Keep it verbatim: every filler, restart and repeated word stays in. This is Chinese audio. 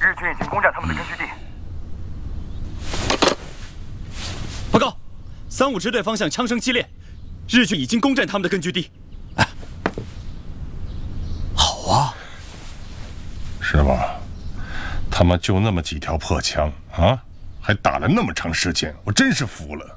日军已经攻占他们的根据地。 报告，三五支队方向枪声激烈，日军已经攻占他们的根据地。 哎，好啊， 师傅，他们就那么几条破枪啊，还打了那么长时间，我真是服了。